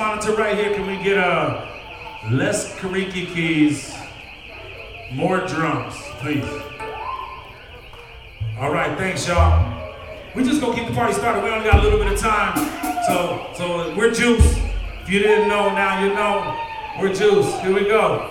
monitor right here, can we get less Kariki keys, more drums, please? All right, thanks, y'all. We just gonna keep the party started. We only got a little bit of time, so we're Juice. If you didn't know, now you know. We're Juice. Here we go.